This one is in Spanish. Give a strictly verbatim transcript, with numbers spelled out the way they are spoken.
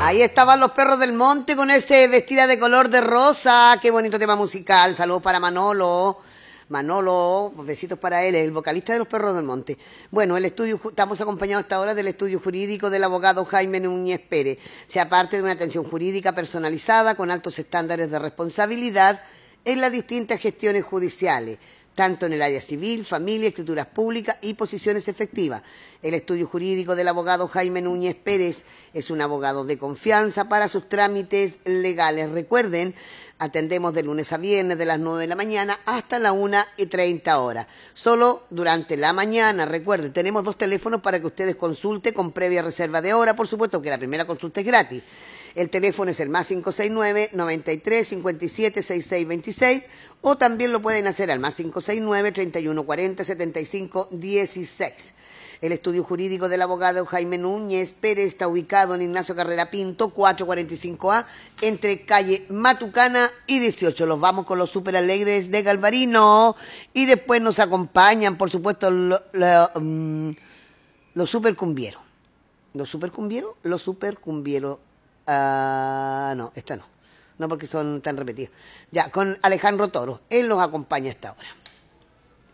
Ahí estaban los perros del monte con ese vestida de color de rosa. Qué bonito tema musical. Saludos para Manolo. Manolo, besitos para él, el vocalista de los perros del monte. Bueno, el estudio, estamos acompañados hasta ahora del estudio jurídico del abogado Jaime Núñez Pérez. Sea parte de una atención jurídica personalizada con altos estándares de responsabilidad en las distintas gestiones judiciales, tanto en el área civil, familia, escrituras públicas y posiciones efectivas. El estudio jurídico del abogado Jaime Núñez Pérez es un abogado de confianza para sus trámites legales. Recuerden, atendemos de lunes a viernes de las nueve de la mañana hasta la una y treinta horas. Solo durante la mañana, recuerden, tenemos dos teléfonos para que ustedes consulten con previa reserva de hora. Por supuesto que la primera consulta es gratis. El teléfono es el más cinco seis nueve, noventa y tres, cincuenta y siete, sesenta y seis veintiséis o también lo pueden hacer al más cinco seis nueve, treinta y uno cuarenta, setenta y cinco dieciséis. El estudio jurídico del abogado Jaime Núñez Pérez está ubicado en Ignacio Carrera Pinto, cuatrocientos cuarenta y cinco A, entre calle Matucana y dieciocho. Los vamos con los super alegres de Galvarino y después nos acompañan, por supuesto, lo, lo, um, los super cumbieros. ¿Los super cumbieros? Los super cumbieros. Uh, no, esta no. No porque son tan repetidas. Ya, con Alejandro Toro. Él los acompaña hasta ahora.